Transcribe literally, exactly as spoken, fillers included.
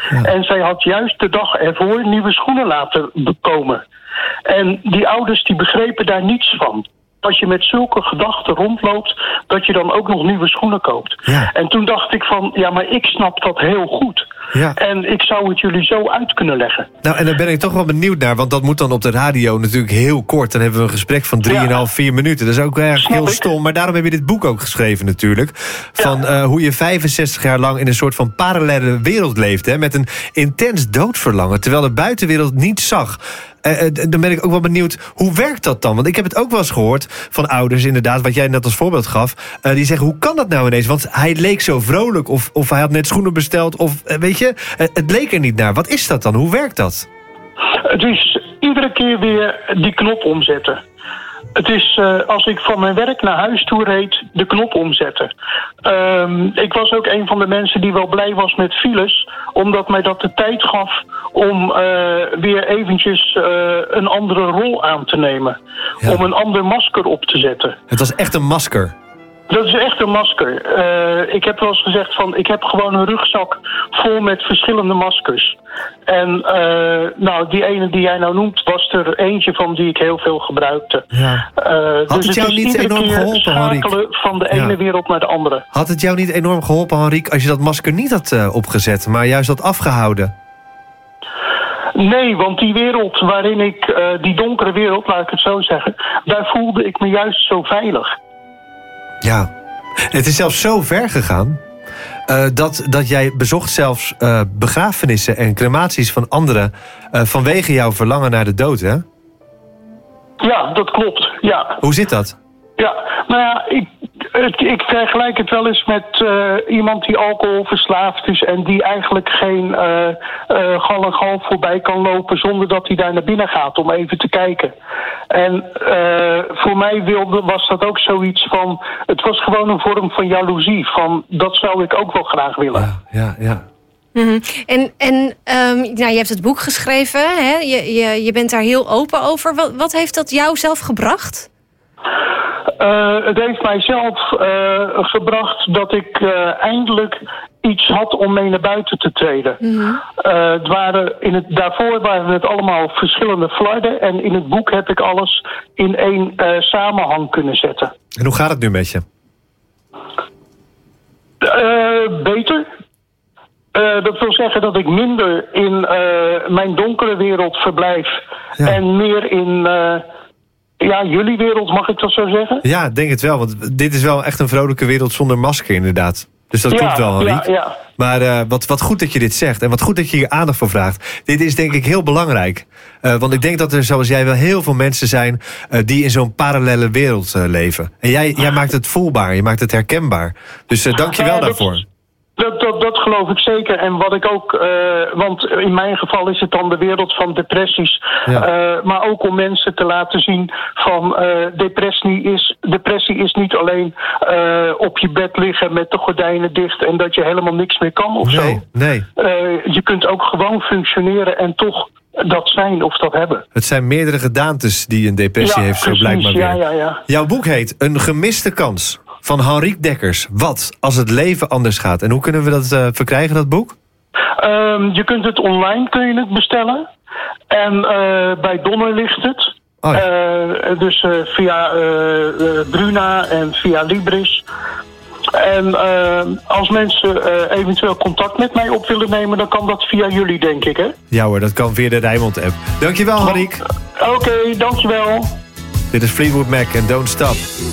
Ja. En zij had juist de dag ervoor nieuwe schoenen laten komen. En die ouders die begrepen daar niets van. Als je met zulke gedachten rondloopt, dat je dan ook nog nieuwe schoenen koopt. Ja. En toen dacht ik van, ja, maar ik snap dat heel goed. Ja. En ik zou het jullie zo uit kunnen leggen. Nou, en daar ben ik toch wel benieuwd naar, want dat moet dan op de radio natuurlijk heel kort. Dan hebben we een gesprek van drieënhalf, vier minuten. Dat is ook eigenlijk heel stom, maar daarom heb je dit boek ook geschreven natuurlijk. Van ja. uh, hoe je vijfenzestig jaar lang in een soort van parallele wereld leeft, hè, met een intens doodverlangen, terwijl de buitenwereld niets zag. Uh, uh, dan ben ik ook wel benieuwd, hoe werkt dat dan? Want ik heb het ook wel eens gehoord van ouders, inderdaad, wat jij net als voorbeeld gaf. Uh, die zeggen, hoe kan dat nou ineens? Want hij leek zo vrolijk, of, of hij had net schoenen besteld, of uh, weet je, uh, het leek er niet naar. Wat is dat dan? Hoe werkt dat? Het is iedere keer weer die knop omzetten. Het is, uh, als ik van mijn werk naar huis toe reed, de knop omzetten. Um, ik was ook een van de mensen die wel blij was met files, omdat mij dat de tijd gaf om uh, weer eventjes uh, een andere rol aan te nemen. Ja. Om een ander masker op te zetten. Het was echt een masker. Dat is echt een masker. Uh, ik heb wel eens gezegd van, ik heb gewoon een rugzak vol met verschillende maskers. En uh, nou, die ene die jij nou noemt, was er eentje van die ik heel veel gebruikte. Ja. Uh, Had dus het jou het is niet iedere enorm keer geholpen, Henrique? schakelen van de ene Ja. wereld naar de andere. Had het jou niet enorm geholpen, Henrique, als je dat masker niet had uh, opgezet, maar juist had afgehouden? Nee, want die wereld waarin ik, uh, die donkere wereld, laat ik het zo zeggen, daar voelde ik me juist zo veilig. Ja, het is zelfs zo ver gegaan uh, dat, dat jij bezocht zelfs uh, begrafenissen en crematies van anderen uh, vanwege jouw verlangen naar de dood, hè? Ja, dat klopt, ja. Hoe zit dat? Ja, nou ja, ik, het, ik vergelijk het wel eens met uh, iemand die alcoholverslaafd is en die eigenlijk geen uh, uh, gal en gal voorbij kan lopen zonder dat hij daar naar binnen gaat om even te kijken. En uh, voor mij wilde, was dat ook zoiets van, het was gewoon een vorm van jaloezie, van dat zou ik ook wel graag willen. Ja, ja, ja. Mm-hmm. En, en um, nou, je hebt het boek geschreven, hè? Je, je, je bent daar heel open over. Wat, wat heeft dat jou zelf gebracht? Uh, het heeft mij zelf uh, gebracht dat ik uh, eindelijk iets had om mee naar buiten te treden. Mm-hmm. Uh, het waren in het, daarvoor waren het allemaal verschillende flarden en in het boek heb ik alles in één uh, samenhang kunnen zetten. En hoe gaat het nu met je? Uh, beter. Uh, dat wil zeggen dat ik minder in uh, mijn donkere wereld verblijf ja. en meer in... Uh, Ja, jullie wereld, mag ik dat zo zeggen? Ja, ik denk het wel, want dit is wel echt een vrolijke wereld zonder masker inderdaad. Dus dat ja, klopt wel, Henrique. Ja, ja. Maar uh, wat, wat goed dat je dit zegt en wat goed dat je hier aandacht voor vraagt. Dit is denk ik heel belangrijk. Uh, want ik denk dat er zoals jij wel heel veel mensen zijn uh, die in zo'n parallele wereld uh, leven. En jij, jij maakt het voelbaar, je maakt het herkenbaar. Dus uh, dank je wel uh, daarvoor. Dat... Dat, dat, dat geloof ik zeker. En wat ik ook, uh, want in mijn geval is het dan de wereld van depressies. Ja. Uh, maar ook om mensen te laten zien van uh, depressie is, depressie is niet alleen uh, op je bed liggen met de gordijnen dicht en dat je helemaal niks meer kan of nee, zo. Nee. Uh, je kunt ook gewoon functioneren en toch dat zijn of dat hebben. Het zijn meerdere gedaantes die een depressie ja, heeft, precies, zo blijkbaar weer. Ja, ja, ja. Jouw boek heet Een gemiste kans. Van Henrique Dekkers. Wat als het leven anders gaat? En hoe kunnen we dat uh, verkrijgen, dat boek? Um, je kunt het online kun je het bestellen. En uh, bij Donner ligt het. Oh ja. uh, dus uh, via uh, uh, Bruna en via Libris. En uh, als mensen uh, eventueel contact met mij op willen nemen, dan kan dat via jullie, denk ik, hè? Ja hoor, dat kan via de Rijnmond-app. Dankjewel, Henrique. Oké, okay, dankjewel. Dit is Fleetwood Mac en Don't Stop.